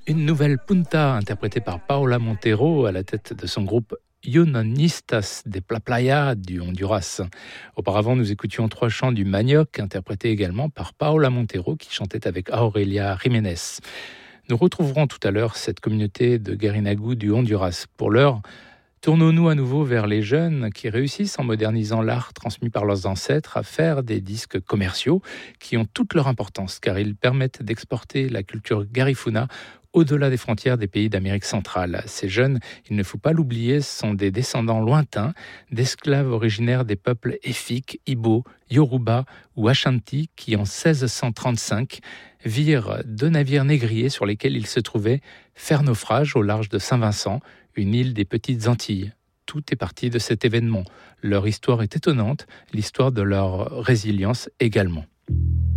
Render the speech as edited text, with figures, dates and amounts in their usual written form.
Une nouvelle punta interprétée par Paola Montero à la tête de son groupe Yononistas de la Playa du Honduras. Auparavant, nous écoutions 3 chants du Manioc, interprétés également par Paola Montero, qui chantait avec Aurelia Jiménez. Nous retrouverons tout à l'heure cette communauté de Guerinagu du Honduras. Pour l'heure, tournons-nous à nouveau vers les jeunes qui réussissent, en modernisant l'art transmis par leurs ancêtres, à faire des disques commerciaux qui ont toute leur importance, car ils permettent d'exporter la culture garifuna au-delà des frontières des pays d'Amérique centrale. Ces jeunes, il ne faut pas l'oublier, sont des descendants lointains d'esclaves originaires des peuples Efik, Ibo, Yoruba ou Ashanti qui, en 1635, virent 2 navires négriers sur lesquels ils se trouvaient faire naufrage au large de Saint-Vincent, une île des Petites Antilles. Tout est parti de cet événement. Leur histoire est étonnante, l'histoire de leur résilience également.